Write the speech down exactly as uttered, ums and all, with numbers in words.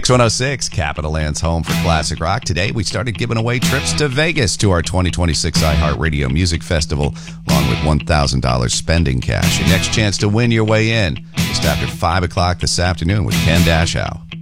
one oh six, Capital Land's home for classic rock. Today, we started giving away trips to Vegas to our twenty twenty-six iHeartRadio Music Festival, along with one thousand dollars spending cash. Your next chance to win your way in just after five o'clock this afternoon with Ken Dashow.